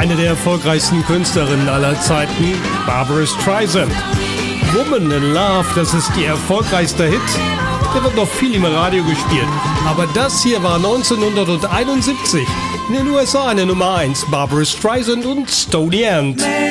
Eine der erfolgreichsten Künstlerinnen aller Zeiten, Barbra Streisand. Woman in Love, das ist ihr erfolgreichster Hit. Der wird noch viel im Radio gespielt. Aber das hier war 1971 in den USA eine Nummer 1. Barbra Streisand und Stony End.